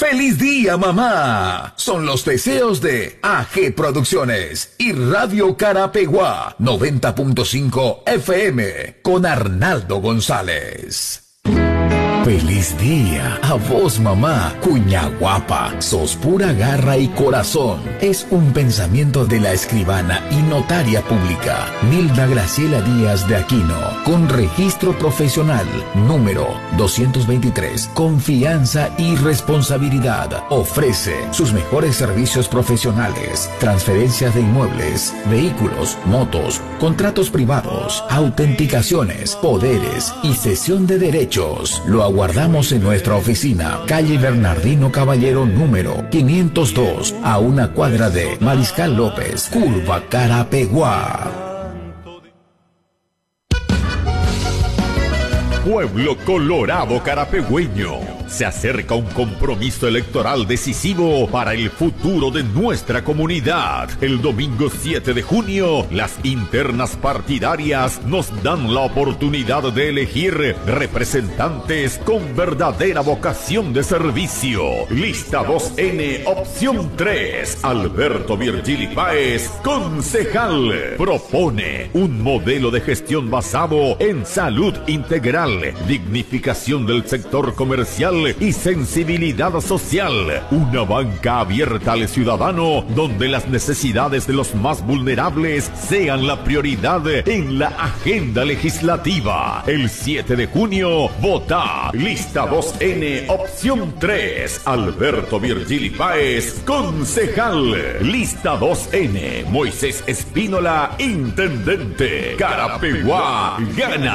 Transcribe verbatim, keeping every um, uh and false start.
¡Feliz día, mamá! Son los deseos de A G Producciones y Radio Carapeguá noventa punto cinco F M con Arnaldo González. Feliz día a vos, mamá, cuña guapa, sos pura garra y corazón. Es un pensamiento de la escribana y notaria pública Nilda Graciela Díaz de Aquino, con registro profesional número doscientos veintitrés. Confianza y responsabilidad. Ofrece sus mejores servicios profesionales: transferencias de inmuebles, vehículos, motos, contratos privados, autenticaciones, poderes y cesión de derechos. Lo aguardamos en nuestra oficina, calle Bernardino Caballero número quinientos dos, a una cuadra de Mariscal López, curva Carapeguá. Pueblo Colorado Carapegüeño. Se acerca un compromiso electoral decisivo para el futuro de nuestra comunidad. El domingo siete de junio, las internas partidarias nos dan la oportunidad de elegir representantes con verdadera vocación de servicio. Lista dos N, opción tres. Alberto Virgili Páez, concejal. Propone un modelo de gestión basado en salud integral, dignificación del sector comercial y sensibilidad social. Una banca abierta al ciudadano, donde las necesidades de los más vulnerables sean la prioridad en la agenda legislativa. El siete de junio, vota Lista dos N, opción tres. Alberto Virgili Páez, concejal. Lista dos N, Moisés Espínola, intendente. Carapeguá gana.